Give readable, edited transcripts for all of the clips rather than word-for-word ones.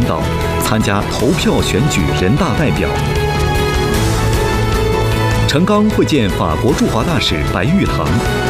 导参加投票选举人大代表。陈刚会见法国驻华大使白玉堂。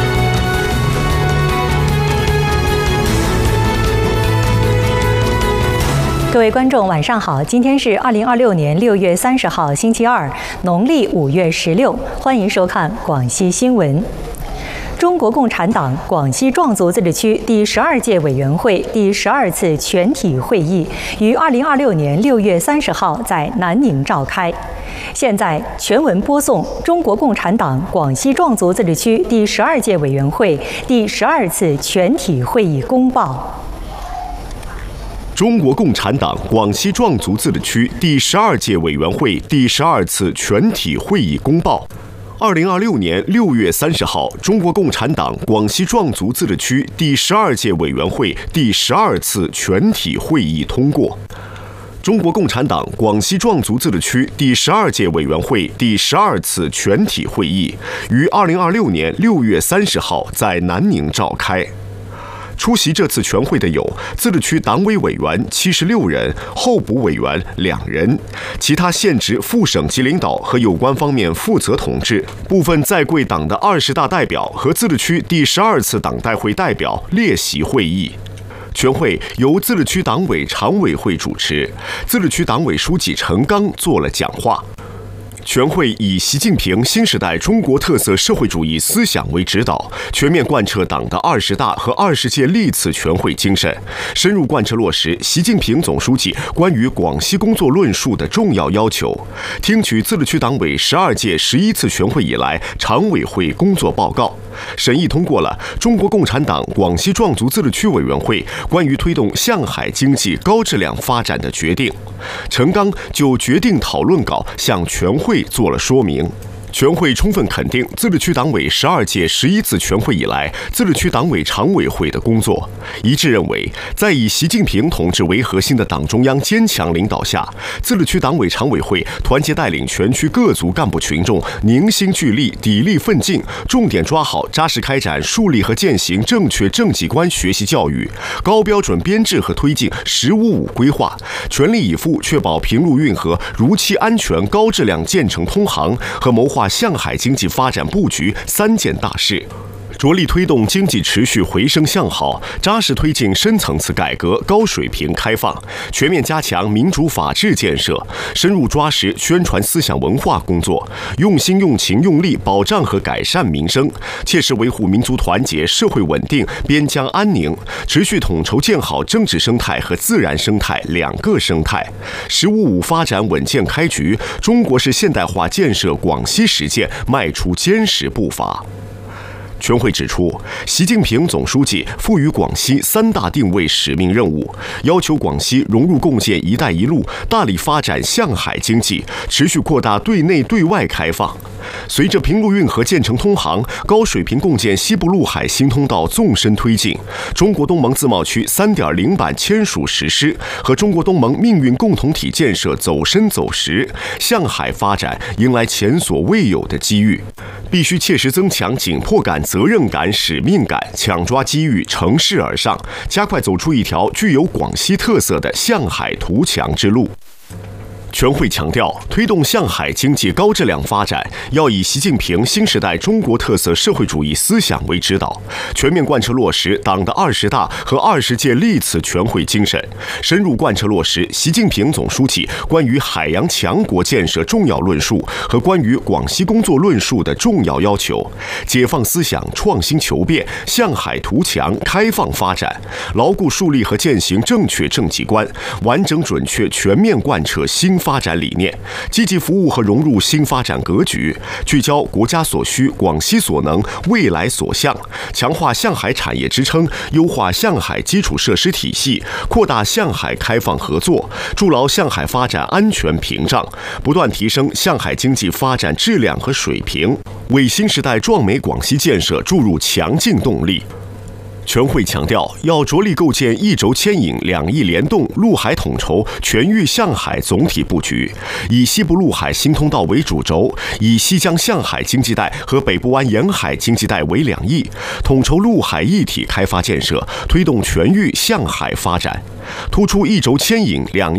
各位观众，晚上好！今天是2026年6月30号，星期二，农历5月16。欢迎收看广西新闻。中国共产党广西壮族自治区第12届委员会第12次全体会议于2026年6月30号在南宁召开。现在全文播送中国共产党广西壮族自治区第12届委员会第12次全体会议公报。 中国共产党广西壮族自治区第12届委员会第12次全体会议公报。2026年6月30号，中国共产党广西壮族自治区第12届委员会第12次全体会议通过。中国共产党广西壮族自治区第12届委员会第12次全体会议于2026年6月30号在南宁召开。出席这次全会的有自治区党委委员76人，候补委员2人，其他现职副省级领导和有关方面负责同志，部分在贵党的20大代表和自治区第12次党代会代表列席会议。全会由自治区党委常委会主持，自治区党委书记陈刚做了讲话。全会以习近平新时代中国特色社会主义思想为指导，全面贯彻党的20大和20届历次全会精神，深入贯彻落实习近平总书记关于广西工作论述的重要要求，听取自治区党委12届11次全会以来常委会工作报告，审议通过了中国共产党广西壮族自治区委员会关于推动向海经济高质量发展的决定。陈刚就决定讨论稿向全会做了说明。全会充分肯定自治区党委12届11次全会以来自治区党委常委会的工作，一致认为，在以习近平同志为核心的党中央坚强领导下，自治区党委常委会团结带领全区各族干部群众凝心聚力、砥砺奋进，重点抓好扎实开展树立和践行正确政绩观学习教育，高标准编制和推进“1055”规划，全力以赴确保平陆运河如期安全高质量建成通航和谋划向海经济发展布局3件大事，着力推动经济持续回升向好，扎实推进深层次改革、高水平开放，全面加强民主法治建设，深入抓实宣传思想文化工作，用心用情用力保障和改善民生，切实维护民族团结、社会稳定、边疆安宁，持续统筹建好政治生态和自然生态2个生态，“1055”发展稳健开局，中国式现代化建设广西实践迈出坚实步伐。全会指出，习近平总书记赋予广西3大定位使命任务，要求广西融入共建“一带一路”，大力发展向海经济，持续扩大对内对外开放。随着平陆运河建成通航，高水平共建西部陆海新通道纵深推进，中国东盟自贸区3.0版签署实施，和中国东盟命运共同体建设走深走实，向海发展迎来前所未有的机遇。必须切实增强紧迫感、责任感、使命感，抢抓机遇，乘势而上，加快走出一条具有广西特色的向海图强之路。全会强调，推动向海经济高质量发展，要以习近平新时代中国特色社会主义思想为指导，全面贯彻落实党的20大和20届历次全会精神，深入贯彻落实习近平总书记关于海洋强国建设重要论述和关于广西工作论述的重要要求，解放思想，创新求变，向海图强，开放发展，牢固树立和践行正确政绩观，完整准确全面贯彻新发展理念，积极服务和融入新发展格局，聚焦国家所需、广西所能、未来所向，强化向海产业支撑，优化向海基础设施体系，扩大向海开放合作，筑牢向海发展安全屏障，不断提升向海经济发展质量和水平，为新时代壮美广西建设注入强劲动力。全会强调，要着力构建一轴牵引、两翼联动、陆海统筹、全域向海总体布局，以西部陆海新通道为主轴，以西江向海经济带和北部湾沿海经济带为两翼，统筹陆海一体开发建设，推动全域向海发展，突出一轴牵引、两翼